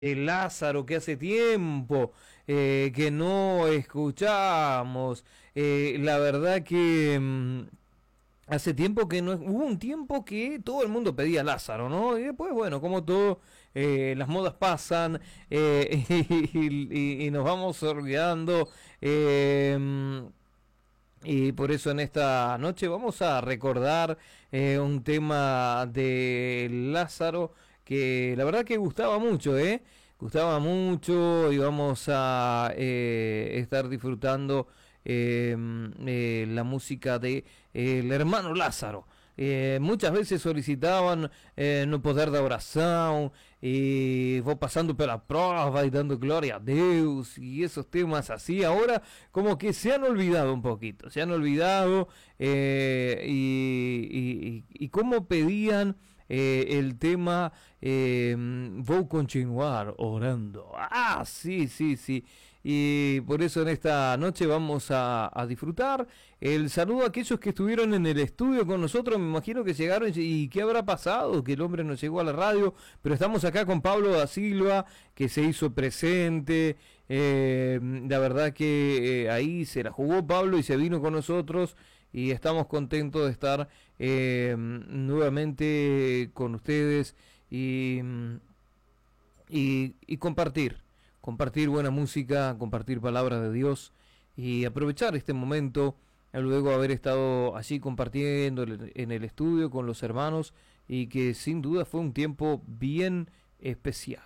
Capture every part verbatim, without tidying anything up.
de Lázaro, que hace tiempo eh, que no escuchamos. Eh, la verdad que mm, hace tiempo que no... Hubo un tiempo que todo el mundo pedía Lázaro, ¿no? Y después, bueno, como todo, eh, las modas pasan eh, y, y- y nos vamos olvidando. eh, y por eso en esta noche vamos a recordar eh, un tema de Lázaro que la verdad que gustaba mucho, ¿eh? Gustaba mucho y vamos a eh, estar disfrutando eh, eh, la música de eh, el hermano Lázaro. Eh, muchas veces solicitaban eh, no poder de oração y vos pasando por la prueba y dando gloria a Dios y esos temas así ahora como que se han olvidado un poquito, se han olvidado eh, y, y, y, y cómo pedían eh, el tema eh, vou continuar orando. Ah, sí, sí, sí. Y por eso en esta noche vamos a, a disfrutar el saludo a aquellos que estuvieron en el estudio con nosotros. Me imagino que llegaron y qué habrá pasado, que el hombre no llegó a la radio, pero estamos acá con Pablo da Silva, que se hizo presente. Eh, la verdad que eh, ahí se la jugó Pablo y se vino con nosotros y estamos contentos de estar eh, nuevamente con ustedes y, y, y compartir, compartir buena música, compartir palabras de Dios y aprovechar este momento luego de haber estado allí compartiendo en el estudio con los hermanos y que sin duda fue un tiempo bien especial.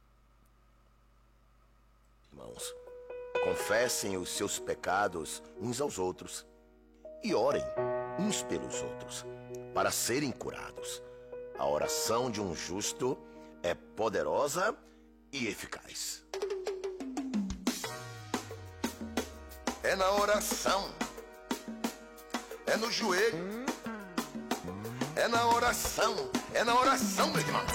Irmãos, confessem os seus pecados uns aos outros e orem uns pelos outros para serem curados. A oração de um justo é poderosa e eficaz. É na oração, é no joelho, é na oração, é na oração, meu irmão.